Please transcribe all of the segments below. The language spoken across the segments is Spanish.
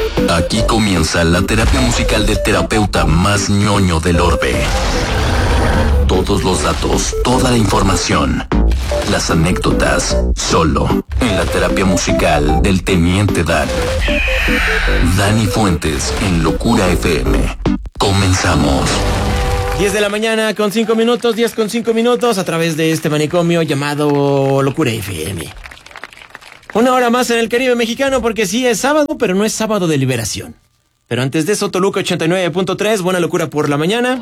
Aquí comienza la terapia musical del terapeuta más ñoño del orbe. Todos los datos, toda la información, las anécdotas, solo en la terapia musical del Teniente Dan. Dani Fuentes en Locura FM. Comenzamos. 10 de la mañana con 5 minutos, 10 con 5 minutos a través de este manicomio llamado Locura FM. Una hora más en el Caribe mexicano porque sí es sábado, pero no es sábado de liberación. Pero antes de eso, Toluca 89.3, buena locura por la mañana.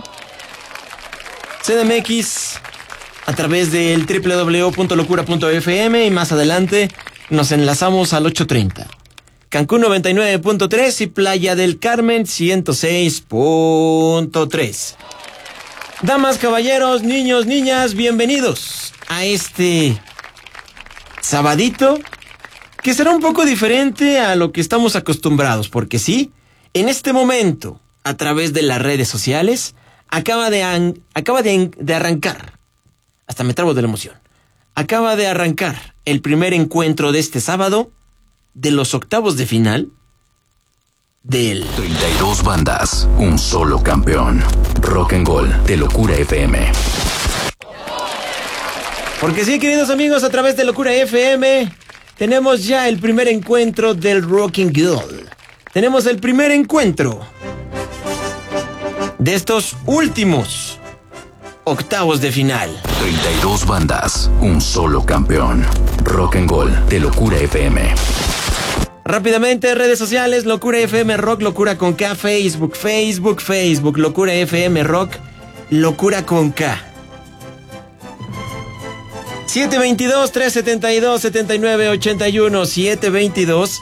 CDMX a través del www.locura.fm y más adelante nos enlazamos al 830. Cancún 99.3 y Playa del Carmen 106.3. Damas, caballeros, niños, niñas, bienvenidos a este sabadito que será un poco diferente a lo que estamos acostumbrados, porque sí, en este momento, a través de las redes sociales, acaba de arrancar, hasta me trabo de la emoción, acaba de arrancar el primer encuentro de este sábado de los octavos de final del 32 bandas, un solo campeón. Rock and Roll de Locura FM. Porque sí, queridos amigos, a través de Locura FM tenemos ya el primer encuentro del Rock and Roll. Tenemos el primer encuentro de estos últimos octavos de final. 32 bandas, un solo campeón. Rock and Roll de Locura FM. Rápidamente, redes sociales, Locura FM Rock, Locura con K, Facebook, Locura FM Rock, Locura con K. 722-372-7981,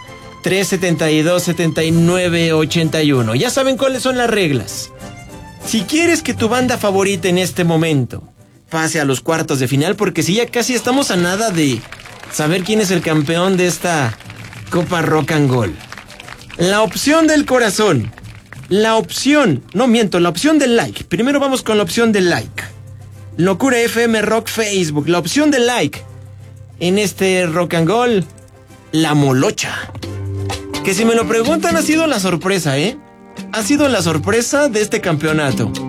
722-372-7981. Ya saben cuáles son las reglas. Si quieres que tu banda favorita en este momento pase a los cuartos de final, porque si ya casi estamos a nada de saber quién es el campeón de esta Copa Rock and Roll. La opción del corazón. La opción del like. Primero vamos con la opción del like. Locura FM Rock Facebook. La opción del like en este Rock and Roll. La molocha. Que si me lo preguntan ha sido la sorpresa, ¿eh? Ha sido la sorpresa de este campeonato.